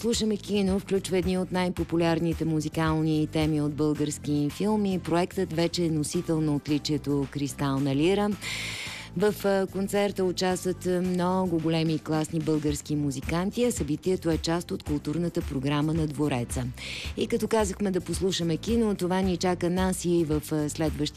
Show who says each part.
Speaker 1: послушаме кино включва едни от най-популярните музикални теми от български филми. Проектът вече е носител на отличието Кристална лира. В концерта участват много големи и класни български музиканти, а събитието е част от културната програма на Двореца. И като казахме да послушаме кино, това ни чака нас и в следващия